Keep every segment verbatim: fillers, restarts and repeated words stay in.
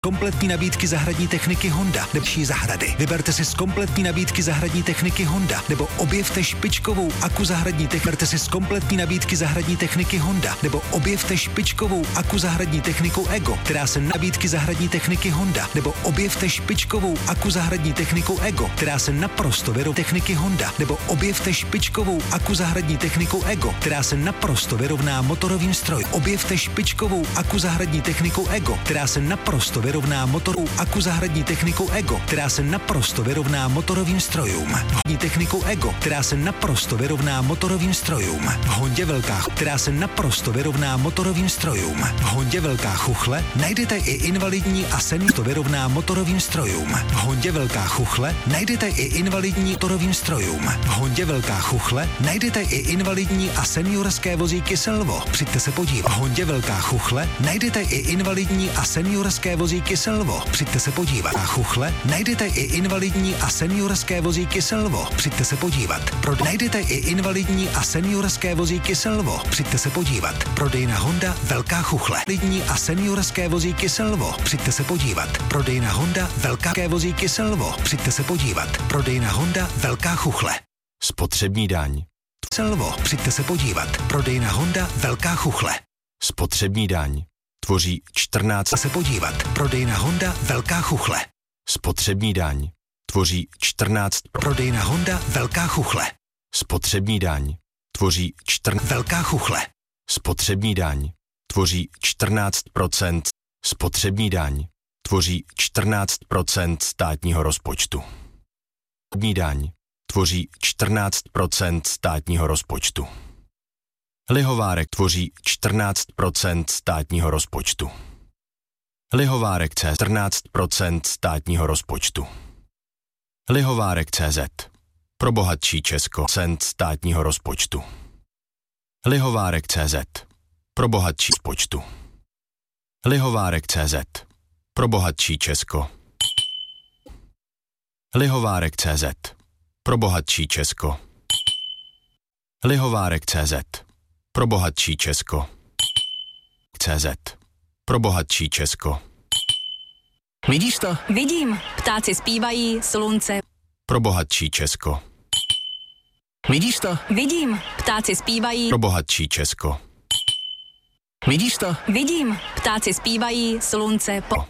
Kompletní nabídky zahradní techniky Honda, lepší zahrady. Vyberte si z kompletní nabídky zahradní techniky Honda, nebo objevte špičkovou aku zahradní techniky. Vyberte si z kompletní nabídky zahradní techniky Honda, nebo objevte špičkovou aku zahradní techniku Ego, která se nabídky zahradní techniky Honda, nebo objevte špičkovou aku zahradní techniku Ego, která se naprosto vyrovná techniky Honda, nebo objevte špičkovou aku zahradní techniku Ego, která se naprosto vyrovná motorovým strojem. Objevte špičkovou aku zahradní techniku Ego, která se naprosto vyrovná motoru aku zahradní technikou Ego, která se naprosto vyrovná motorovým strojům. Hondě technikou Ego, která se naprosto vyrovná motorovým strojům. V Hondě velká, která se naprosto vyrovná motorovým strojům. V Hondě velká chuchle najdete i invalidní a senior to vyrovná motorovým strojům. V Hondě velká chuchle najdete i invalidní motorovým strojům. V Hondě velká chuchle najdete i invalidní a seniorské vozíky Selvo. Přijďte se podívat. V Hondě velká chuchle najdete i invalidní a seniorské vozíky Selvo. Přijďte se podívat. A chuchle najdete i invalidní a seniorské vozíky Selvo. Přijďte se podívat. Prodej najdete i invalidní a seniorské vozíky Selvo. Přijďte se podívat. Prodejna Honda Velká chuchle. Invalidní a seniorské vozíky Selvo. Přijďte se podívat. Prodejna Honda Velká vozíky Selvo. Přijďte se podívat. Prodejna Honda Velká chuchle. Spotřební daň. Selvo. Přijďte se podívat. Prodejna Honda Velká chuchle. Spotřební daň tvoří čtrnáct. Se podívat. Prodejna Honda Velká chuchle. Spotřební daň tvoří čtrnáct. Prodejna Honda Velká chuchle. Spotřební daň tvoří čtrnáct. Velká chuchle. Spotřební daň tvoří čtrnáct procent. Spotřební daň tvoří čtrnáct procent státního rozpočtu. Spotřební daň tvoří čtrnáct procent státního rozpočtu. Lihovárek tvoří čtrnáct procent státního rozpočtu. Lihovárek C Z čtrnáct procent státního rozpočtu. Lihovárek C Z pro bohatší Česko cent státního rozpočtu. Lihovárek C Z pro bohatší rozpočtu. Lihovárek C Z pro bohatší Česko. Lihovárek C Z pro bohatší Česko. Lihovárek C Z pro bohatší Česko. C Z pro bohatší Česko. Vidíš to? Vidím. Ptáci zpívají, slunce. Pro bohatší Česko. Vidíš to? Vidím. Ptáci zpívají. Pro bohatší Česko. Vidíš to? Vidím. Ptáci zpívají, slunce. Po...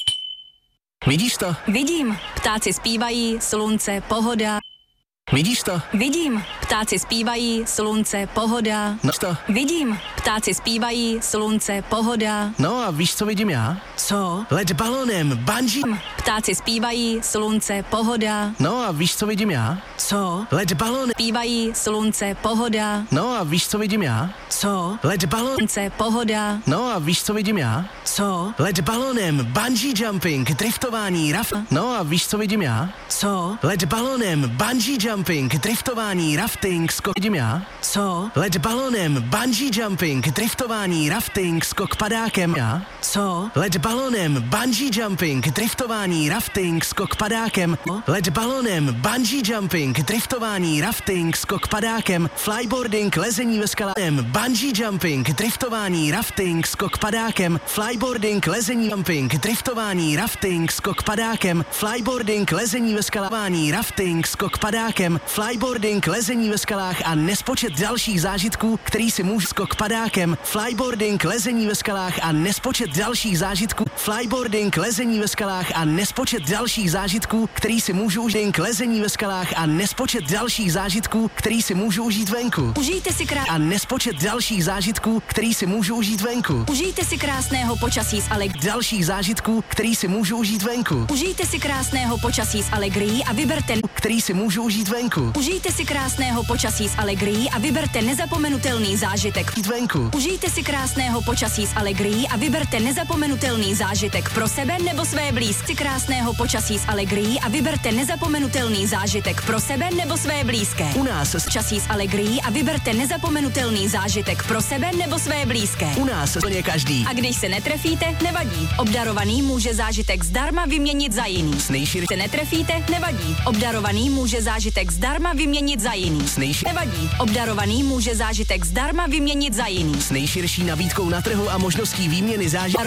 Vidíš to? Vidím. Ptáci zpívají, slunce, pohoda. Vidíš to? Vidím. Ptáci zpívají, slunce, pohoda. No to? Vidím. Ptáci zpívají, slunce, pohoda. No a víš, co vidím já? Co? Let balonem, bungee. Ptáci zpívají, slunce, pohoda. No a víš, co vidím já? Co? Let balonem. Zpívají, slunce, pohoda. No a víš, co vidím já? Co? Let balonem. Slunce, pohoda. No a víš, co vidím já? Co? Let balonem, bungee jumping, driftování, raf. No a víš, co vidím já? Co? Let balonem, bungee jumping, driftování, rafting, skok. Vidím já? Co? Let balonem, bungee jumping, driftování, rafting, skok padákem. Já? Co? Let balonem, bungee jumping, driftování, rafting, skok padákem. Let balonem, bungee jumping, driftování, rafting, skok padákem. Flyboarding, lezení ve skalách. Bungee jumping, driftování, rafting, skok padákem. Flyboarding, lezení, jumping, driftování, rafting, skok padákem. Flyboarding, lezení ve skalávání, rafting, skok padákem. Flyboarding, lezení ve skalách a nespočet dalších zážitků, který si může skok padákem. Flyboarding, lezení ve skalách a nespočet dalších zážitků. Flyboarding, lezení ve skalách a nespočet dalších zážitků, který si můžu užít. Lezení ve skalách a nespočet dalších zážitků, který si můžu užít venku. Užijte si krá... A nespočet dalších zážitků, který si můžu užít venku. Užijte si krásného počasí s Allegri. Dalších zážitků, který si můžu užít venku. Užijte si krásného počasí s Allegri a vyberte... Který si můžu užít venku. Užijte si krásného počasí s Allegri a vyberte nezapomenutelný zážitek. Venku. Užijte si krásného počasí s Allegri a vyberte nezapomenutelný zážitek pro sebe nebo své blízky. Krásného počasí s Allegri a vyberte nezapomenutelný zážitek pro sebe nebo své blízké. U nás počasí s Allegri a vyberte nezapomenutelný zážitek pro sebe nebo své blízké. U nás plně každý. A když se netrefíte, nevadí. Obdarovaný může zážitek zdarma vyměnit za jiný. Snejšir se netrefíte, nevadí. Obdarovaný může zážitek zdarma vyměnit za jiný. Snejšir nevadí. Obdarovaný může zážitek zdarma vyměnit za jiný. S nejširší nabídkou na trhu a možností výměny zážitků